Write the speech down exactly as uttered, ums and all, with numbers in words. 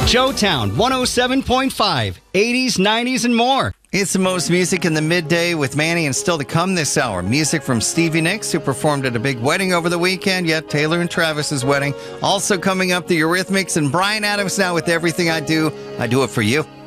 Joetown one oh seven point five, eighties, nineties, and more. It's the most music in the midday with Manny, and still to come this hour. Music from Stevie Nicks, who performed at a big wedding over the weekend. Yet Taylor and Travis's wedding. Also coming up, the Eurythmics and Bryan Adams now with Everything I Do. I Do It For You.